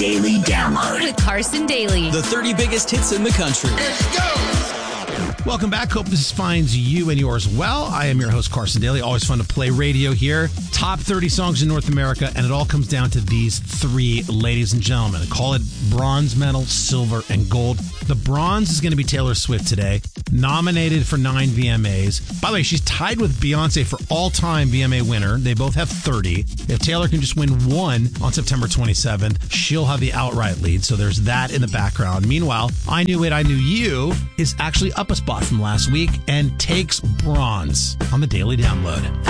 Daily Download with Carson Daly. The 30 biggest hits in the country. Let's go! Welcome back. Hope this finds you and yours well. I am your host, Carson Daly. Always fun to play radio here. Top 30 songs in North America, and it all comes down to these three, ladies and gentlemen. I call it bronze medal, silver, and gold. The bronze is going to be Taylor Swift today, nominated for 9 VMAs. By the way, she's tied with Beyonce for all-time VMA winner. They both have 30. If Taylor can just win one on September 27th, she'll have the outright lead. So there's that in the background. Meanwhile, I Knew It, I Knew You is actually up a spot from last week and takes bronze on the Daily Download.